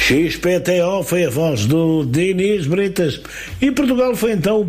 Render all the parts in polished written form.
XPTO foi a voz do Diniz Britas. E Portugal foi então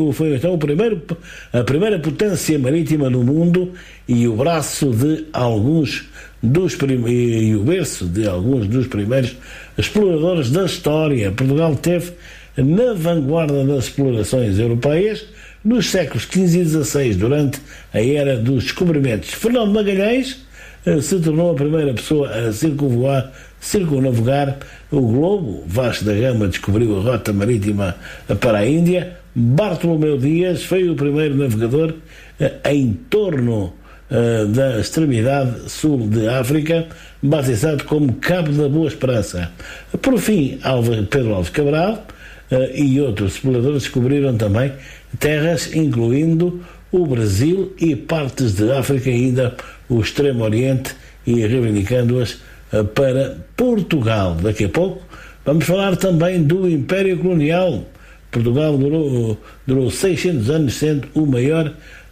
a primeira potência marítima no mundo e o braço de alguns dos berço de alguns dos primeiros exploradores da história. Portugal esteve na vanguarda das explorações europeias nos séculos XV e XVI, durante a era dos descobrimentos. Fernando Magalhães se tornou a primeira pessoa a circunnavegar o globo. Vasco da Gama descobriu a rota marítima para a Índia. Bartolomeu Dias foi o primeiro navegador em torno da extremidade sul de África, batizado como Cabo da Boa Esperança. Por fim, Pedro Álvares Cabral e outros exploradores descobriram também terras, incluindo o Brasil e partes de África, ainda o Extremo Oriente, e reivindicando-as para Portugal. Daqui a pouco vamos falar também do Império Colonial. Portugal durou 600 anos, sendo a maior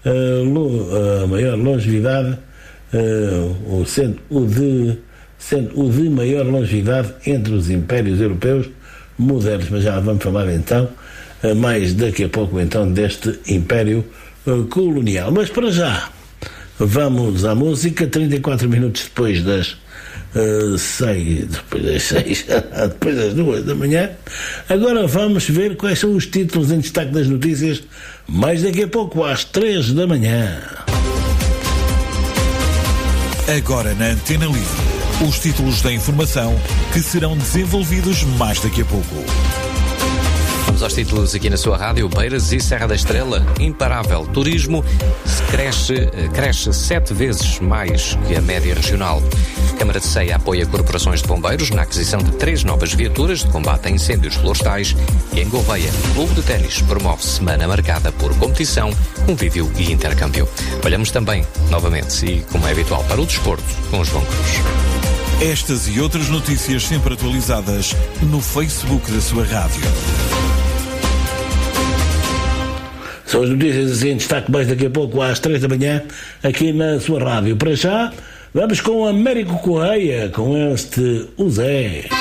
longevidade, sendo o de maior longevidade entre os impérios europeus modernos. Mas já vamos falar então mais daqui a pouco então deste Império Colonial. Mas para já vamos à música. 34 minutos depois das 6, depois das 2 da manhã. Agora vamos ver quais são os títulos em destaque das notícias, mais daqui a pouco às 3 da manhã. Agora na Antena Livre, os títulos da informação que serão desenvolvidos mais daqui a pouco. Vamos aos títulos aqui na sua rádio. Beiras e Serra da Estrela, imparável. Turismo cresce 7 vezes mais que a média regional. Câmara de Ceia apoia corporações de bombeiros na aquisição de 3 novas viaturas de combate a incêndios florestais. E em Gouveia, Clube de Ténis promove semana marcada por competição, convívio e intercâmbio. Olhamos também, novamente, e como é habitual, para o desporto com o João Cruz. Estas e outras notícias sempre atualizadas no Facebook da sua rádio. São as notícias em destaque mais daqui a pouco às 3 da manhã aqui na sua rádio. Para já, vamos com Américo Correia, com este O Zé.